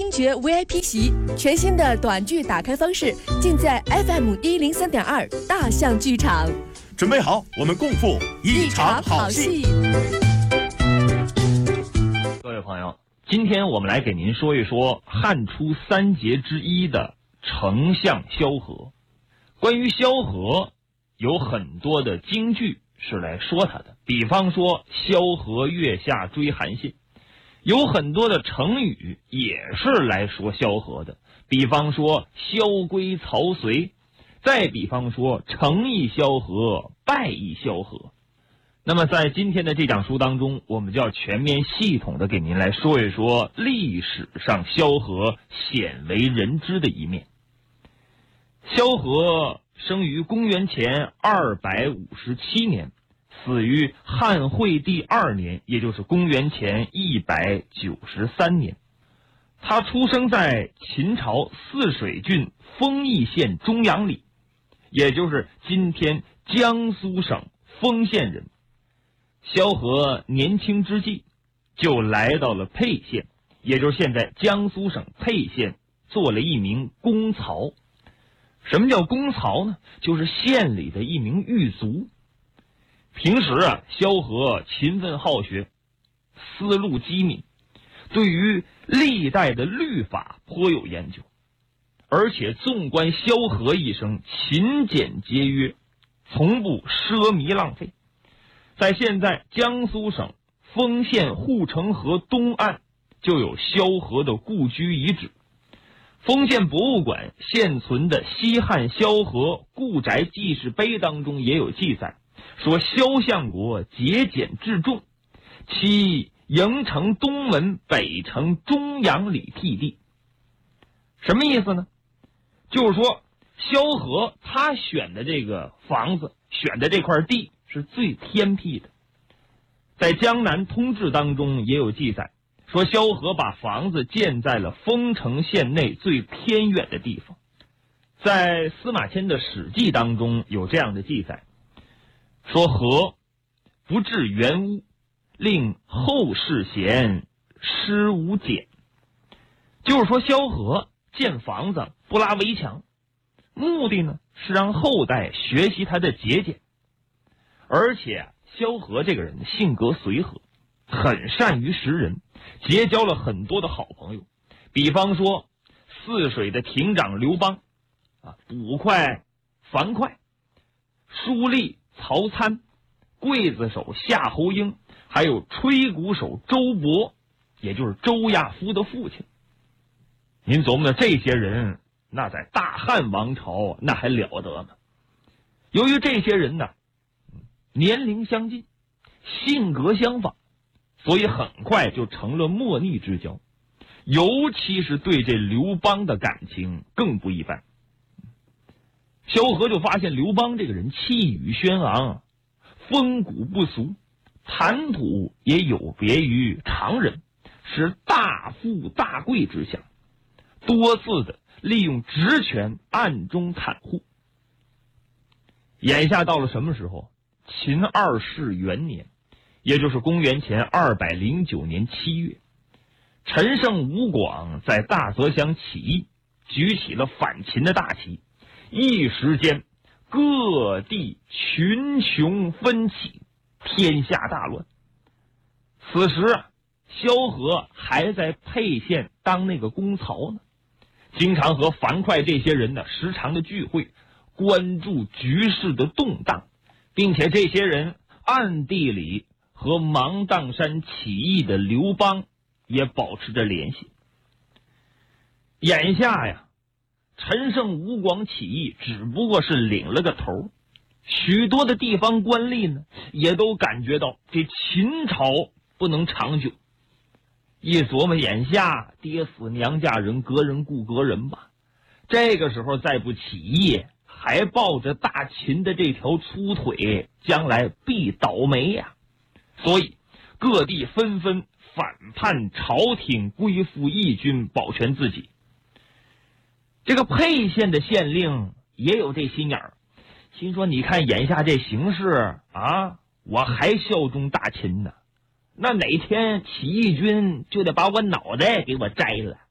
听觉 VIP 席，全新的短剧打开方式，尽在 FM103.2大象剧场。 准备好，我们共赴一场好戏。 各位朋友，今天我们来给您说一说汉初三杰之一的丞相萧何。关于萧何，有很多的京剧是来说他的，比方说萧何月下追韩信，有很多的成语也是来说萧何的，比方说萧规曹随，再比方说成亦萧何，败亦萧何。那么在今天的这讲书当中，我们就要全面系统的给您来说一说历史上萧何鲜为人知的一面。萧何生于公元前257年，死于汉惠帝2年，也就是公元前193年。他出生在秦朝泗水郡丰邑县中阳里，也就是今天江苏省丰县人。萧何年轻之际就来到了沛县，也就是现在江苏省沛县，做了一名公曹。什么叫公曹呢？就是县里的一名狱卒。平时萧何勤奋好学，思路机敏，对于历代的律法颇有研究。而且纵观萧何一生，勤俭节约，从不奢靡浪费。在现在江苏省丰县护城河东岸就有萧何的故居遗址。丰县博物馆现存的西汉萧何故宅记事碑当中也有记载，说萧相国节俭至重，其营城东门北城中阳里辟地。什么意思呢？就是说萧何他选的这个房子，选的这块地是最偏僻的。在江南通志当中也有记载，说萧何把房子建在了丰城县内最偏远的地方。在司马迁的史记当中有这样的记载，说何不治原屋，令后世贤，施无俭。就是说萧何建房子不拉围墙，目的呢是让后代学习他的节俭。而且萧何这个人性格随和，很善于识人，结交了很多的好朋友。比方说泗水的亭长刘邦，捕快樊哙，书吏曹参，刽子手夏侯婴，还有吹鼓手周勃，也就是周亚夫的父亲。您琢磨这些人，那在大汉王朝那还了得呢。由于这些人呢年龄相近，性格相仿，所以很快就成了莫逆之交，尤其是对这刘邦的感情更不一般。萧何就发现刘邦这个人气宇轩昂，风骨不俗，谈吐也有别于常人，是大富大贵之相，多次的利用职权暗中袒护。眼下到了什么时候？秦二世元年，也就是公元前209年7月，陈胜吴广在大泽乡起义，举起了反秦的大旗，一时间各地群雄纷起，天下大乱。此时萧何还在沛县当那个公曹呢，经常和樊哙这些人呢时常的聚会，关注局势的动荡，并且这些人暗地里和芒砀山起义的刘邦也保持着联系。眼下陈胜吴广起义只不过是领了个头，许多的地方官吏呢也都感觉到这秦朝不能长久。一琢磨眼下爹死娘嫁人，隔人顾隔人吧，这个时候再不起义，还抱着大秦的这条粗腿，将来必倒霉呀。所以各地纷纷反叛朝廷，归附义军，保全自己。这个沛县的县令也有这心眼儿，心说你看眼下这形势我还效忠大秦呢，那哪天起义军就得把我脑袋给我摘了。